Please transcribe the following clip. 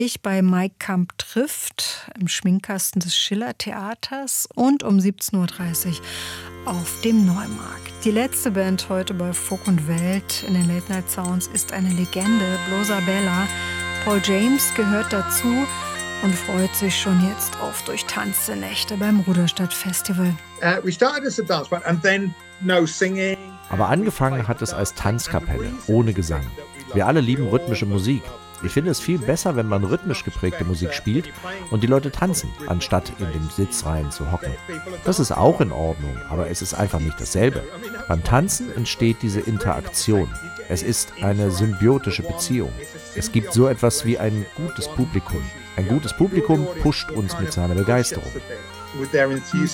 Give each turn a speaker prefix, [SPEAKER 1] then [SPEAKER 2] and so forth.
[SPEAKER 1] Ich bei Mike Camp trifft im Schminkkasten des Schiller-Theaters und um 17.30 Uhr auf dem Neumarkt. Die letzte Band heute bei Funk und Welt in den Late Night Sounds ist eine Legende, Blosa Bella. Paul James gehört dazu und freut sich schon jetzt auf durchtanzte Nächte beim Ruderstadt Festival.
[SPEAKER 2] We started as a dance band and then no singing.
[SPEAKER 3] Aber angefangen hat es als Tanzkapelle, ohne Gesang. Wir alle lieben rhythmische Musik. Ich finde es viel besser, wenn man rhythmisch geprägte Musik spielt und die Leute tanzen, anstatt in den Sitzreihen zu hocken. Das ist auch in Ordnung, aber es ist einfach nicht dasselbe. Beim Tanzen entsteht diese Interaktion. Es ist eine symbiotische Beziehung. Es gibt so etwas wie ein gutes Publikum. Ein gutes Publikum pusht uns mit seiner Begeisterung.